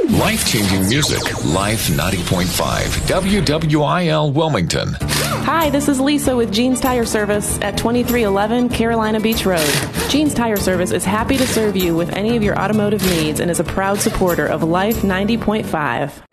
Life-changing music. Life 90.5. WWIL Wilmington. Hi, this is Lisa with Jeans Tire Service at 2311 Carolina Beach Road. Jeans Tire Service is happy to serve you with any of your automotive needs and is a proud supporter of Life 90.5.